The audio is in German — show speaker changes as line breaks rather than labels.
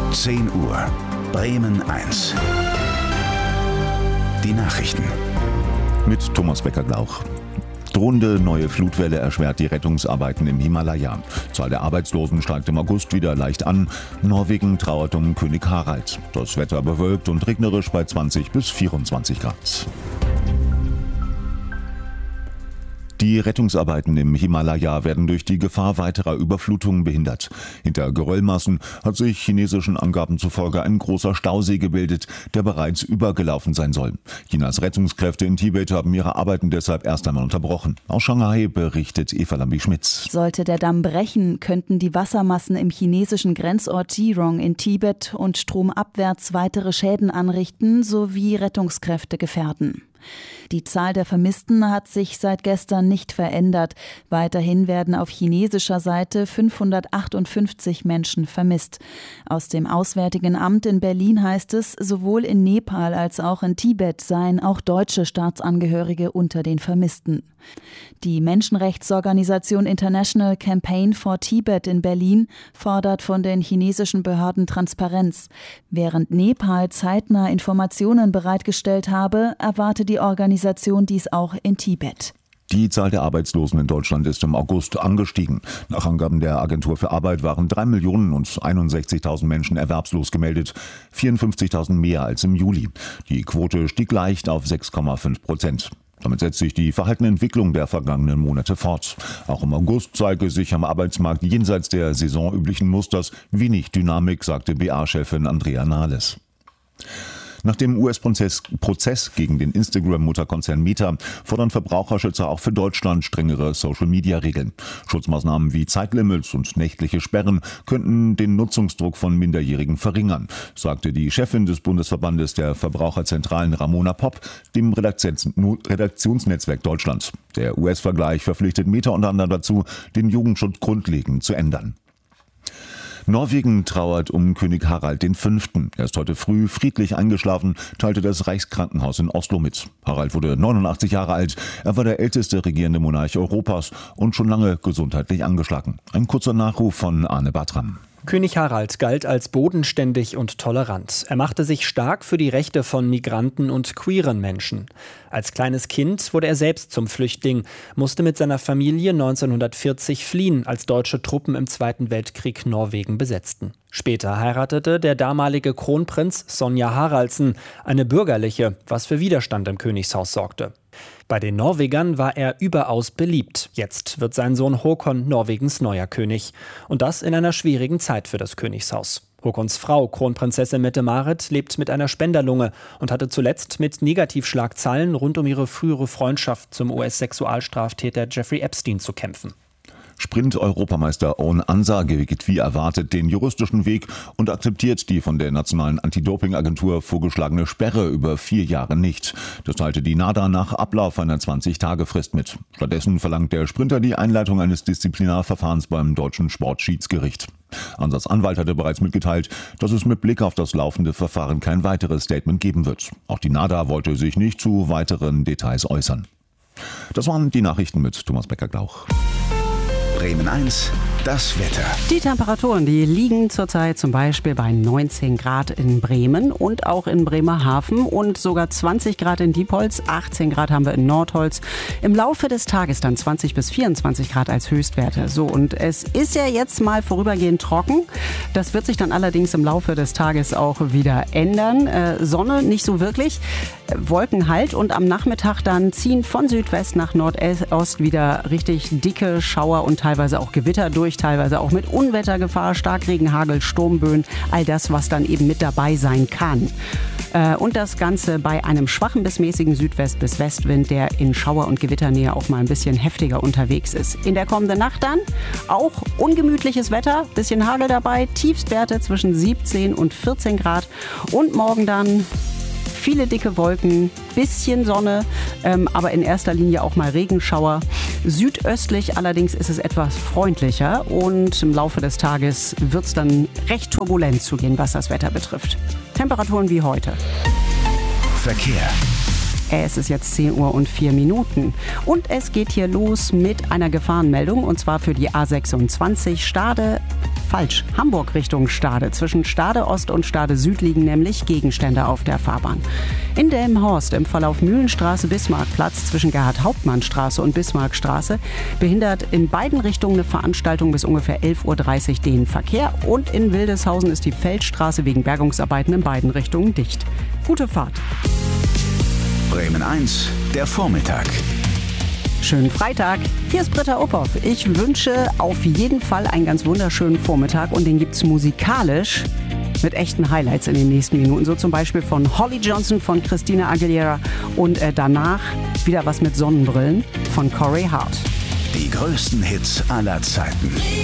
10 Uhr. Bremen 1. Die Nachrichten.
Mit Thomas Becker-Glauch. Drohende neue Flutwelle erschwert die Rettungsarbeiten im Himalaya. Zahl der Arbeitslosen steigt im August wieder leicht an. Norwegen trauert um König Harald. Das Wetter bewölkt und regnerisch bei 20 bis 24 Grad. Die Rettungsarbeiten im Himalaya werden durch die Gefahr weiterer Überflutungen behindert. Hinter Geröllmassen hat sich chinesischen Angaben zufolge ein großer Stausee gebildet, der bereits übergelaufen sein soll. Chinas Rettungskräfte in Tibet haben ihre Arbeiten deshalb erst einmal unterbrochen. Aus Shanghai berichtet Eva Lambi-Schmitz.
Sollte der Damm brechen, könnten die Wassermassen im chinesischen Grenzort Jirong in Tibet und stromabwärts weitere Schäden anrichten sowie Rettungskräfte gefährden. Die Zahl der Vermissten hat sich seit gestern nicht verändert. Weiterhin werden auf chinesischer Seite 558 Menschen vermisst. Aus dem Auswärtigen Amt in Berlin heißt es, sowohl in Nepal als auch in Tibet seien auch deutsche Staatsangehörige unter den Vermissten. Die Menschenrechtsorganisation International Campaign for Tibet in Berlin fordert von den chinesischen Behörden Transparenz. Während Nepal zeitnah Informationen bereitgestellt habe, erwartet die Organisation dies auch in Tibet.
Die Zahl der Arbeitslosen in Deutschland ist im August angestiegen. Nach Angaben der Agentur für Arbeit waren 3.061.000 Menschen erwerbslos gemeldet, 54.000 mehr als im Juli. Die Quote stieg leicht auf 6,5%. Damit setzt sich die verhaltene Entwicklung der vergangenen Monate fort. Auch im August zeige sich am Arbeitsmarkt jenseits der saisonüblichen Musters wenig Dynamik, sagte BA-Chefin Andrea Nahles. Nach dem US-Prozess gegen den Instagram-Mutterkonzern Meta fordern Verbraucherschützer auch für Deutschland strengere Social-Media-Regeln. Schutzmaßnahmen wie Zeitlimits und nächtliche Sperren könnten den Nutzungsdruck von Minderjährigen verringern, sagte die Chefin des Bundesverbandes der Verbraucherzentralen Ramona Popp dem Redaktionsnetzwerk Deutschland. Der US-Vergleich verpflichtet Meta unter anderem dazu, den Jugendschutz grundlegend zu ändern. Norwegen trauert um König Harald V. Er ist heute früh friedlich eingeschlafen, teilte das Reichskrankenhaus in Oslo mit. Harald wurde 89 Jahre alt. Er war der älteste regierende Monarch Europas und schon lange gesundheitlich angeschlagen. Ein kurzer Nachruf von Arne Bartram.
König Harald galt als bodenständig und tolerant. Er machte sich stark für die Rechte von Migranten und queeren Menschen. Als kleines Kind wurde er selbst zum Flüchtling, musste mit seiner Familie 1940 fliehen, als deutsche Truppen im Zweiten Weltkrieg Norwegen besetzten. Später heiratete der damalige Kronprinz Sonja Haraldsen, eine bürgerliche, was für Widerstand im Königshaus sorgte. Bei den Norwegern war er überaus beliebt. Jetzt wird sein Sohn Håkon Norwegens neuer König. Und das in einer schwierigen Zeit für das Königshaus. Håkons Frau, Kronprinzessin Mette-Marit, lebt mit einer Spenderlunge und hatte zuletzt mit Negativschlagzeilen rund um ihre frühere Freundschaft zum US-Sexualstraftäter Jeffrey Epstein zu kämpfen.
Sprint-Europameister Owen Ansa geht wie erwartet den juristischen Weg und akzeptiert die von der Nationalen Anti-Doping-Agentur vorgeschlagene Sperre über 4 Jahre nicht. Das teilte die NADA nach Ablauf einer 20-Tage-Frist mit. Stattdessen verlangt der Sprinter die Einleitung eines Disziplinarverfahrens beim deutschen Sportschiedsgericht. Ansas Anwalt hatte bereits mitgeteilt, dass es mit Blick auf das laufende Verfahren kein weiteres Statement geben wird. Auch die NADA wollte sich nicht zu weiteren Details äußern. Das waren die Nachrichten mit Thomas Becker-Glauch.
Bremen 1, das Wetter.
Die Temperaturen, die liegen zurzeit zum Beispiel bei 19 Grad in Bremen und auch in Bremerhaven und sogar 20 Grad in Diepholz, 18 Grad haben wir in Nordholz. Im Laufe des Tages dann 20 bis 24 Grad als Höchstwerte. So, und es ist ja jetzt mal vorübergehend trocken. Das wird sich dann allerdings im Laufe des Tages auch wieder ändern. Sonne nicht so wirklich, Wolken halt und am Nachmittag dann ziehen von Südwest nach Nordost wieder richtig dicke Schauer und teilweise auch Gewitter durch, teilweise auch mit Unwettergefahr, Starkregen, Hagel, Sturmböen, all das, was dann eben mit dabei sein kann. Und das Ganze bei einem schwachen bis mäßigen Südwest- bis Westwind, der in Schauer- und Gewitternähe auch mal ein bisschen heftiger unterwegs ist. In der kommenden Nacht dann auch ungemütliches Wetter, bisschen Hagel dabei, Tiefstwerte zwischen 17 und 14 Grad und morgen dann viele dicke Wolken, bisschen Sonne, aber in erster Linie auch mal Regenschauer. Südöstlich allerdings ist es etwas freundlicher und im Laufe des Tages wird es dann recht turbulent zugehen, was das Wetter betrifft. Temperaturen wie heute.
Verkehr.
Es ist jetzt 10:04 Uhr. Und es geht hier los mit einer Gefahrenmeldung, und zwar für die A26 Hamburg Richtung Stade. Zwischen Stade Ost und Stade Süd liegen nämlich Gegenstände auf der Fahrbahn. In Delmenhorst im Verlauf Mühlenstraße-Bismarckplatz zwischen Gerhard-Hauptmann-Straße und Bismarckstraße behindert in beiden Richtungen eine Veranstaltung bis ungefähr 11:30 Uhr den Verkehr. Und in Wildeshausen ist die Feldstraße wegen Bergungsarbeiten in beiden Richtungen dicht. Gute Fahrt.
Bremen 1, der Vormittag.
Schönen Freitag. Hier ist Britta Uphoff. Ich wünsche auf jeden Fall einen ganz wunderschönen Vormittag und den gibt's musikalisch mit echten Highlights in den nächsten Minuten. So zum Beispiel von Holly Johnson, von Christina Aguilera und danach wieder was mit Sonnenbrillen von Corey Hart.
Die größten Hits aller Zeiten.